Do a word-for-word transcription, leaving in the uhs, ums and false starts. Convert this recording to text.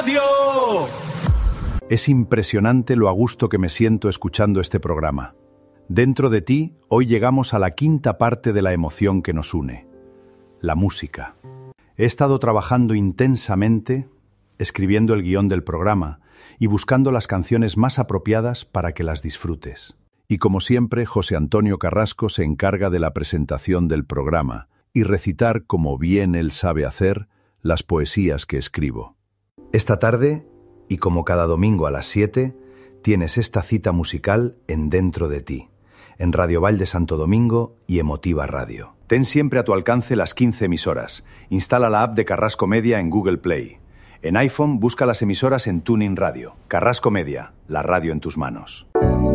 Radio. Es impresionante lo a gusto que me siento escuchando este programa. Dentro de ti, hoy llegamos a la quinta parte de la emoción que nos une, la música. He estado trabajando intensamente, escribiendo el guión del programa y buscando las canciones más apropiadas para que las disfrutes. Y como siempre, José Antonio Carrasco se encarga de la presentación del programa y recitar, como bien él sabe hacer, las poesías que escribo. Esta tarde, y como cada domingo a las siete, tienes esta cita musical en Dentro de ti, en Radio Vall de Santo Domingo y Emotiva Radio. Ten siempre a tu alcance las quince emisoras. Instala la app de Carrasco Media en Google Play. En iPhone, busca las emisoras en TuneIn Radio. Carrasco Media, la radio en tus manos.